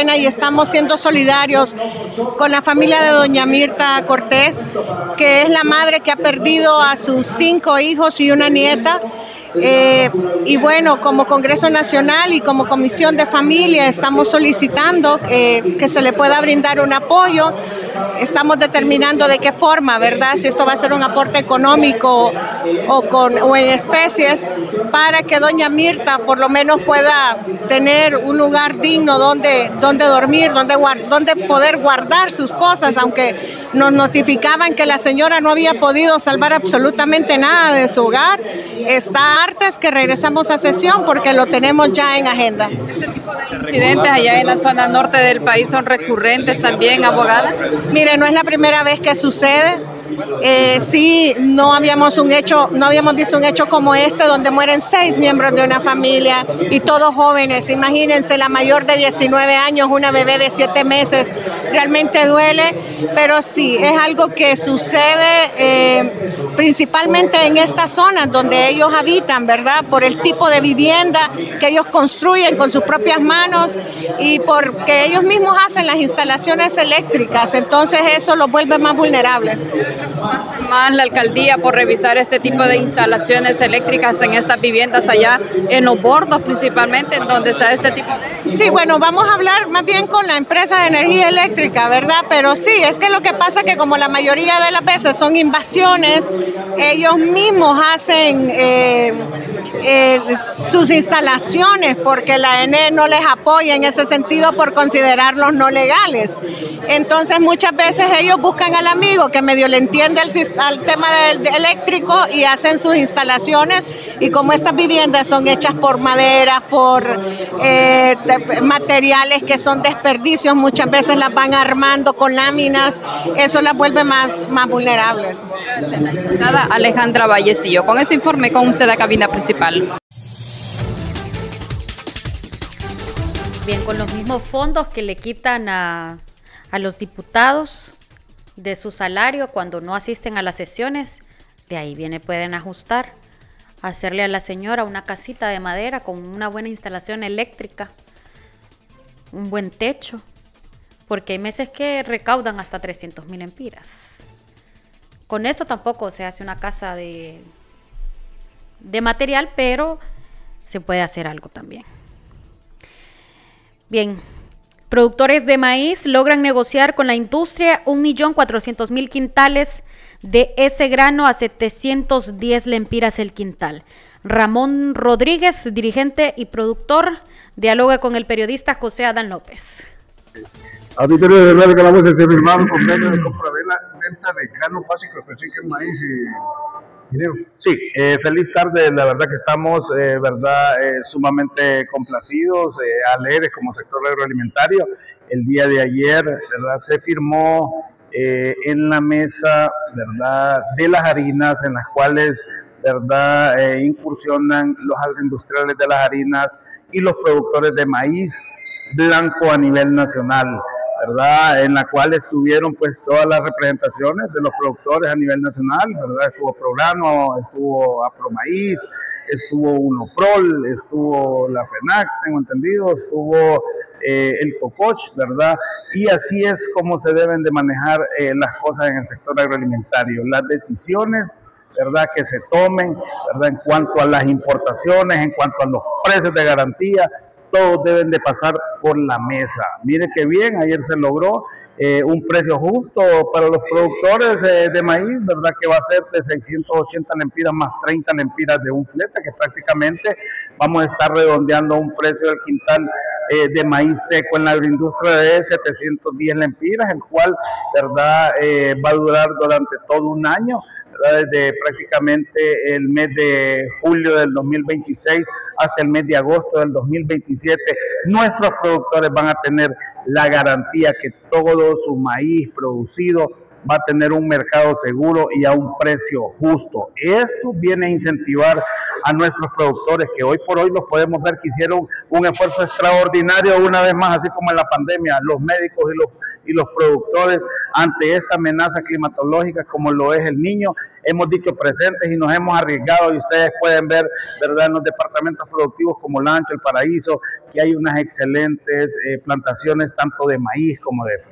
pena y estamos siendo solidarios con la familia de doña Mirta Cortés, que es la madre que ha perdido a sus 5 hijos y una nieta. Y bueno, como Congreso Nacional y como Comisión de Familia estamos solicitando que se le pueda brindar un apoyo. Estamos determinando de qué forma, ¿verdad? Si esto va a ser un aporte económico o en especies, para que doña Mirta por lo menos pueda tener un lugar digno donde dormir, donde poder guardar sus cosas, aunque nos notificaban que la señora no había podido salvar absolutamente nada de su hogar. Está martes que regresamos a sesión porque lo tenemos ya en agenda. ¿Este tipo de incidentes allá en la zona norte del país son recurrentes también, abogada? Mire, no es la primera vez que sucede. Sí, no habíamos visto un hecho como este donde mueren 6 miembros de una familia y todos jóvenes. Imagínense, la mayor de 19 años, una bebé de 7 meses. Realmente duele, pero sí, es algo que sucede principalmente en estas zonas donde ellos habitan, ¿verdad? Por el tipo de vivienda que ellos construyen con sus propias manos y porque ellos mismos hacen las instalaciones eléctricas. Entonces eso los vuelve más vulnerables. ¿Hace más la alcaldía por revisar este tipo de instalaciones eléctricas en estas viviendas allá en Los Bordos principalmente, en donde está este tipo de...? Sí, bueno, vamos a hablar más bien con la empresa de energía eléctrica, ¿verdad? Pero sí, es que lo que pasa es que como la mayoría de las veces son invasiones, ellos mismos hacen sus instalaciones porque la ENE no les apoya en ese sentido por considerarlos no legales. Entonces muchas veces ellos buscan al amigo que medio le entiende al tema del eléctrico y hacen sus instalaciones, y como estas viviendas son hechas por madera, por materiales que son desperdicios, muchas veces las van armando con láminas, eso las vuelve más vulnerables. Gracias, la diputada Alejandra Vallecillo. Con ese informe con usted a cabina principal. Bien, con los mismos fondos que le quitan a los diputados de su salario cuando no asisten a las sesiones, de ahí pueden ajustar, hacerle a la señora una casita de madera con una buena instalación eléctrica, un buen techo, porque hay meses que recaudan hasta 300,000 empiras. Con eso tampoco se hace una casa de material, pero se puede hacer algo también. Bien, productores de maíz logran negociar con la industria 1.400.000 quintales de ese grano a 710 lempiras el quintal. Ramón Rodríguez, dirigente y productor, dialoga con el periodista José Adán López. Auditorio de Radio Calabozo, se firmaron convenio de compra-venta de grano básico, específico en maíz y dinero. Sí, feliz tarde, la verdad que estamos sumamente complacidos, alegres como sector agroalimentario. El día de ayer, ¿verdad? Se firmó en la mesa, ¿verdad?, de las harinas, en las cuales, ¿verdad?, incursionan los agroindustriales de las harinas y los productores de maíz blanco a nivel nacional, ¿verdad?, en la cual estuvieron pues todas las representaciones de los productores a nivel nacional, ¿verdad? Estuvo Prograno, estuvo Apromaíz, estuvo Unoprol, estuvo la FENAC, tengo entendido, estuvo el COCOCH, ¿verdad? Y así es como se deben de manejar las cosas en el sector agroalimentario. Las decisiones, ¿verdad?, que se tomen, ¿verdad?, en cuanto a las importaciones, en cuanto a los precios de garantía, todos deben de pasar por la mesa. Mire qué bien, ayer se logró un precio justo para los productores de maíz, ¿verdad?, que va a ser de 680 lempiras más 30 lempiras de un flete, que prácticamente vamos a estar redondeando un precio del quintal de maíz seco en la agroindustria de 710 lempiras, el cual, ¿verdad?, va a durar durante todo un año, ¿verdad?, desde prácticamente el mes de julio del 2026 hasta el mes de agosto del 2027. Nuestros productores van a tener la garantía que todo su maíz producido va a tener un mercado seguro y a un precio justo. Esto viene a incentivar a nuestros productores, que hoy por hoy los podemos ver que hicieron un esfuerzo extraordinario una vez más, así como en la pandemia, los médicos y los productores ante esta amenaza climatológica como lo es el Niño. hemos dicho presentes y nos hemos arriesgado, y ustedes pueden ver, ¿verdad?, en los departamentos productivos como Lancho, El Paraíso, que hay unas excelentes plantaciones tanto de maíz como de